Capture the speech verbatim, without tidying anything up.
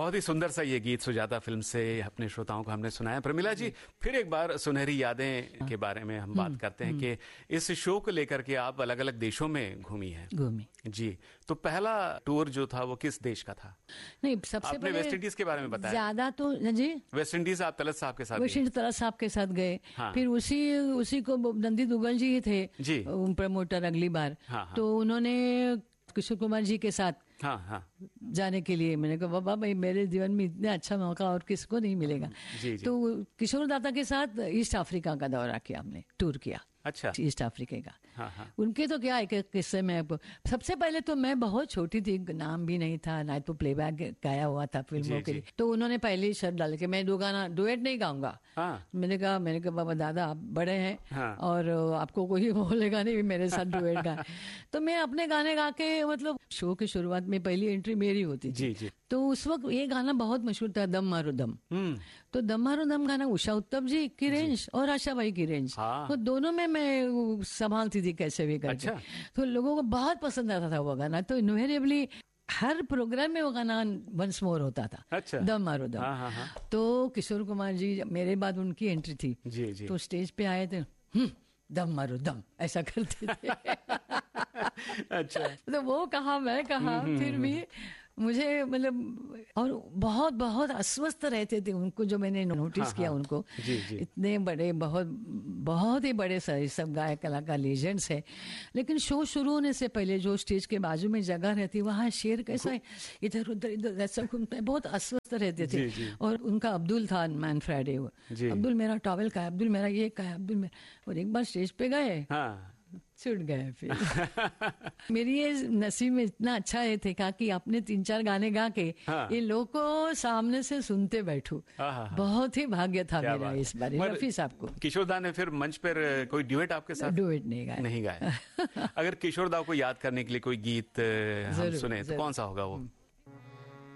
बहुत ही सुंदर सा ये गीत सुजाता फिल्म से अपने श्रोताओं को हमने सुनाया। प्रमिला जी, फिर एक बार सुनहरी यादें के बारे में हम बात करते हैं कि इस शो को लेकर के आप अलग अलग देशों में घूमी हैं। घूमी जी, तो पहला टूर जो था वो किस देश का था? नहीं, सबसे आपने वेस्ट इंडीज के बारे में बताया। ज्यादा तो जी वेस्ट इंडीज आप तलत साहब के साथ वेस्ट इंडीज तलत साहब के साथ गए। हाँ। फिर उसी उसी को नंदी दुग्गल जी थे जी प्रमोटर अगली बार। हाँ, हाँ। तो उन्होंने किशोर कुमार जी के साथ हाँ हाँ जाने के लिए मैंने कहा बाबा भाई मेरे जीवन में इतना अच्छा मौका और किसको नहीं मिलेगा। जी, जी। तो किशोर दाता के साथ ईस्ट अफ्रीका का दौरा किया, हमने टूर किया। अच्छा। ईस्ट अफ्रीका का। हाँ, हाँ। उनके तो क्या एक किस्से में, सबसे पहले तो मैं बहुत छोटी थी, नाम भी नहीं था ना, तो प्लेबैक गाया हुआ था फिल्मों के लिए। तो उन्होंने पहले ही शर्त डाल के मैं दो गाना डुएट नहीं गाऊंगा। हाँ। मैंने कहा मैंने कहा बाबा दादा आप बड़े हैं। हाँ। और आपको कोई बोलेगा नहीं मेरे साथ डुएट गा। तो मैं अपने गाने गा के, मतलब शो की शुरुआत में पहली एंट्री मेरी होती थी। जी, जी। तो उस वक्त ये गाना बहुत मशहूर था, दम मारो दम। तो दम मारो दम गाना उषा उत्तम जी की रेंज और आशा भाई की रेंज। हाँ। तो दोनों में मैं संभालती थी कैसे भी करके। अच्छा। तो लोगों को बहुत पसंद आता था वो गाना। तो इनवेरिएबली हर प्रोग्राम में वो गाना वंस मोर होता था। अच्छा। दम मारो दम। हाँ, हाँ, हाँ। तो किशोर कुमार जी मेरे बाद उनकी एंट्री थी। जी, जी। तो स्टेज पे आए थे, दम मारो दम ऐसा करते थे। अच्छा। तो वो कहा मैं कहा, फिर भी मुझे मतलब, और बहुत बहुत अस्वस्थ रहते थे उनको, जो मैंने नोटिस हाँ, किया हाँ, उनको। जी, जी। इतने बड़े, बहुत बहुत ही बड़े सब गायक कलाकार लेजेंड्स है, लेकिन शो शुरू होने से पहले जो स्टेज के बाजू में जगह रहती वहाँ शेर कैसा है इधर उधर इधर ऐसा घूमता है, बहुत अस्वस्थ रहते थे। जी, जी। और उनका अब्दुल था मैन फ्राइडे, अब्दुल मेरा टॉवेल का है, अब्दुल मेरा ये का है, अब्दुल मेरा। और एक बार स्टेज पे गए, हाँ, छूट गए फिर। मेरी ये नसीब में इतना अच्छा है थे कि आपने तीन चार गाने गा के हाँ। ये लोगों को सामने से सुनते बैठू, बहुत ही भाग्य था मेरा इस बार। रफी साहब को किशोर दा ने फिर मंच पर कोई डुएट आपके साथ? डुएट नहीं गाया, नहीं गाया। अगर किशोर दा को याद करने के लिए कोई गीत हम सुने तो कौन सा होगा वो?